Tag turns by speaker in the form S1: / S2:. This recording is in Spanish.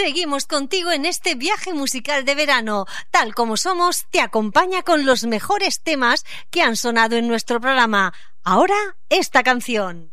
S1: Seguimos contigo en este viaje musical de verano. Tal como somos, te acompaña con los mejores temas que han sonado en nuestro programa. Ahora, esta canción.